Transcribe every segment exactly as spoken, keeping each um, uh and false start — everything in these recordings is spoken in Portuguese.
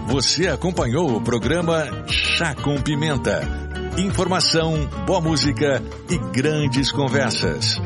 Você acompanhou o programa Chá com Pimenta. Informação, boa música e grandes conversas.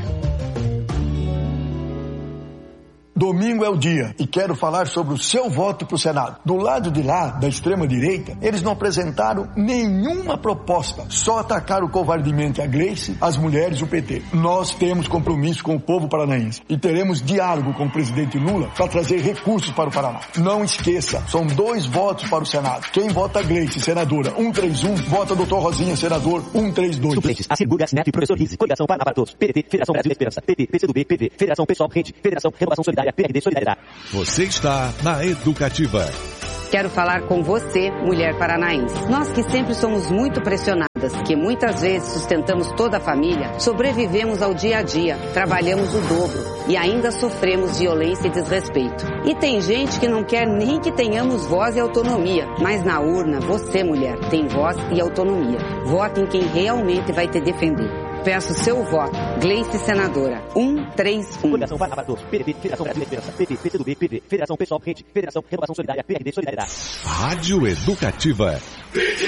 Domingo é o dia e quero falar sobre o seu voto para o Senado. Do lado de lá, da extrema-direita, eles não apresentaram nenhuma proposta, só atacaram covardemente a Gleice, as mulheres e o P T. Nós temos compromisso com o povo paranaense e teremos diálogo com o presidente Lula para trazer recursos para o Paraná. Não esqueça, são dois votos para o Senado. Quem vota Gleice, senadora cento e trinta e um, vota doutor Rosinha, senador cento e trinta e dois. Suplentes, Assirburga, Sinep, Professor Rizzi, Coligação Paraná para Todos, P D T, Federação Brasil Esperança, P T, P C do B, P V, Federação Pessoal Rede, Federação Renovação Solidária, P R D Solidariedade. Você está na Educativa. Quero falar com você, mulher paranaense. Nós que sempre somos muito pressionadas, que muitas vezes sustentamos toda a família, sobrevivemos ao dia a dia, trabalhamos o dobro e ainda sofremos violência e desrespeito. E tem gente que não quer nem que tenhamos voz e autonomia, mas na urna, você, mulher, tem voz e autonomia. Vote em quem realmente vai te defender. Peço seu voto. Gleice, senadora. cento e trinta e um. Coligação Paraná para Todos, P D T, Federação Brasil Esperança, P T, P C do B, P V, Federação Pessoal Rede, Federação Renovação Solidária, P R D Solidariedade. Rádio Educativa. vinte e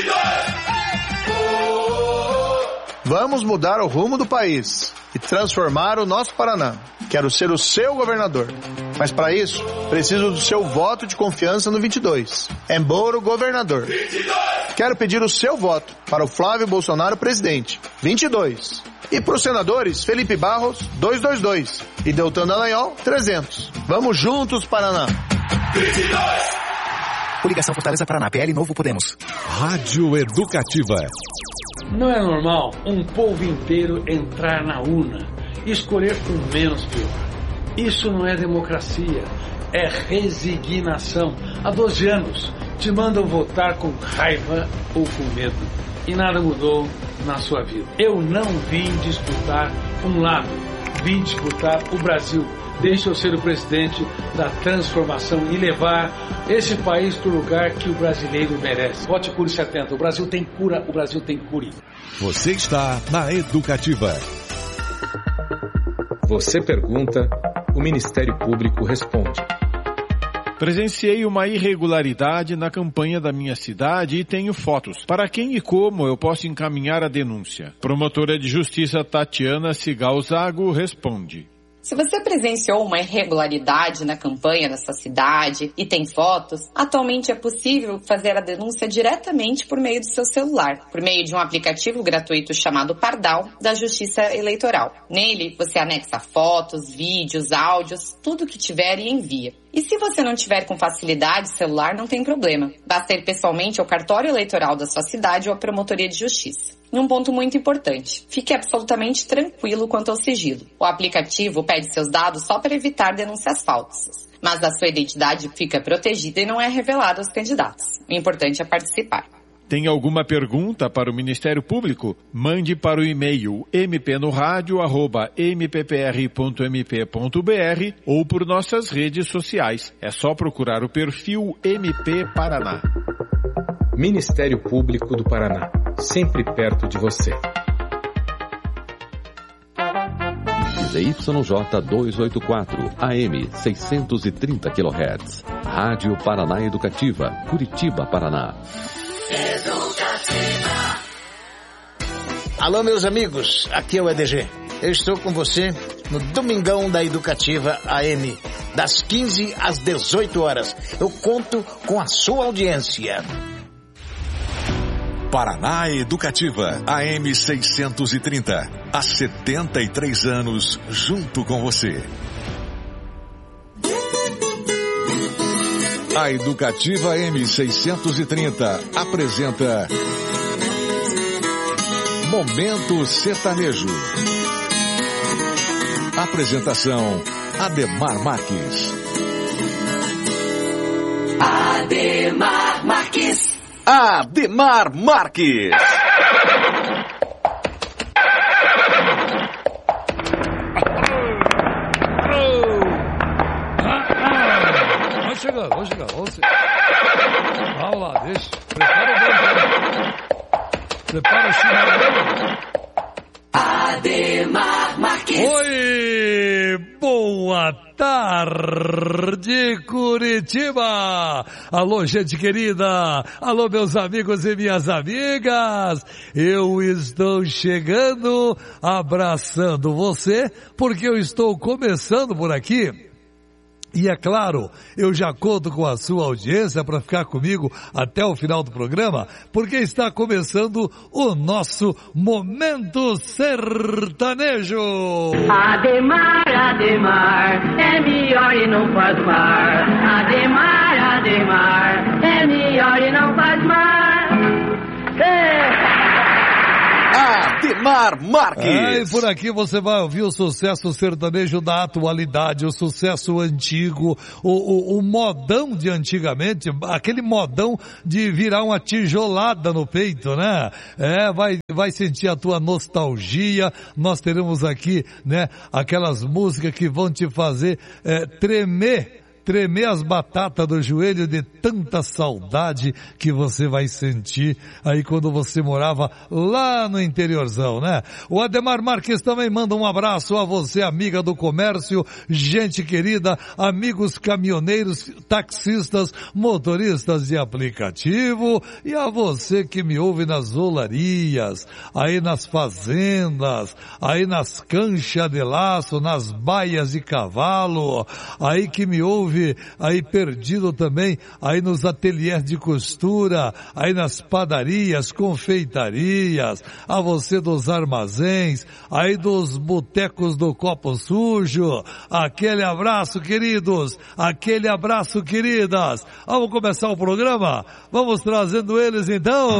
dois. Vamos mudar o rumo do país e transformar o nosso Paraná. Quero ser o seu governador. Mas para isso, preciso do seu voto de confiança no vinte e dois. Embora o governador. vinte e dois. Quero pedir o seu voto para o Flávio Bolsonaro presidente. vinte e dois. E para os senadores Felipe Barros, duzentos e vinte e dois. E Deltan Dallagnol, trezentos. Vamos juntos, Paraná. vinte e dois. Coligação Fortaleza Paraná, P L Novo Podemos. Rádio Educativa. Não é normal um povo inteiro entrar na urna e escolher o menos pior. Isso não é democracia, é resignação. Há doze anos te mandam votar com raiva ou com medo e nada mudou na sua vida. Eu não vim disputar um lado, vim disputar o Brasil. Deixa eu ser o presidente da transformação e levar esse país para o lugar que o brasileiro merece. Vote Cure setenta. O Brasil tem cura, o Brasil tem cure. Você está na Educativa. Você pergunta, o Ministério Público responde. Presenciei uma irregularidade na campanha da minha cidade e tenho fotos. Para quem e como eu posso encaminhar a denúncia? Promotora de Justiça Tatiana Cigal Zago responde. Se você presenciou uma irregularidade na campanha da sua cidade e tem fotos, atualmente é possível fazer a denúncia diretamente por meio do seu celular, por meio de um aplicativo gratuito chamado Pardal da Justiça Eleitoral. Nele, você anexa fotos, vídeos, áudios, tudo o que tiver e envia. E se você não tiver com facilidade celular, não tem problema. Basta ir pessoalmente ao cartório eleitoral da sua cidade ou à promotoria de justiça. E um ponto muito importante, fique absolutamente tranquilo quanto ao sigilo. O aplicativo pede seus dados só para evitar denúncias falsas, mas a sua identidade fica protegida e não é revelada aos candidatos. O importante é participar. Tem alguma pergunta para o Ministério Público? Mande para o e-mail m p no rádio arroba m p p r ponto m p ponto b r ou por nossas redes sociais. É só procurar o perfil M P Paraná. Ministério Público do Paraná, sempre perto de você. Z Y J duzentos e oitenta e quatro, A M seiscentos e trinta quilohertz. Rádio Paraná Educativa, Curitiba, Paraná. Educativa. Alô, meus amigos, aqui é o E D G. Eu estou com você no Domingão da Educativa A M, das quinze às dezoito horas. Eu conto com a sua audiência. Paraná Educativa, A M seiscentos e trinta. Há setenta e três anos, junto com você. A Educativa M seiscentos e trinta apresenta Momento Sertanejo. Apresentação Ademar Marques. Ademar Marques. Ademar Marques. Vai chegar, vai chegar. Vamos lá, deixa. Prepara o banco. Prepara o chimarrão. Ademar Marques. Oi, boa tarde, Curitiba. Alô, gente querida. Alô, meus amigos e minhas amigas. Eu estou chegando, abraçando você, porque eu estou começando por aqui. E é claro, eu já conto com a sua audiência para ficar comigo até o final do programa, porque está começando o nosso Momento Sertanejo. Ademar, Ademar, é melhor e não faz mar. Ademar, Ademar, é melhor e não faz mar. É. Ademar Marques. É, e por aqui você vai ouvir o sucesso sertanejo da atualidade, o sucesso antigo, o, o, o modão de antigamente, aquele modão de virar uma tijolada no peito, né? É, vai, vai sentir a tua nostalgia. Nós teremos aqui, né, aquelas músicas que vão te fazer é, tremer. Tremer as batatas do joelho de tanta saudade que você vai sentir aí quando você morava lá no interiorzão, né? O Ademar Marques também manda um abraço a você, amiga do comércio, gente querida, amigos caminhoneiros, taxistas, motoristas de aplicativo e a você que me ouve nas olarias, aí nas fazendas, aí nas canchas de laço, nas baias de cavalo, aí que me ouve aí perdido também, aí nos ateliês de costura, aí nas padarias, confeitarias, a você dos armazéns, aí dos botecos do copo sujo, aquele abraço, queridos, aquele abraço, queridas. Vamos começar o programa? Vamos trazendo eles então.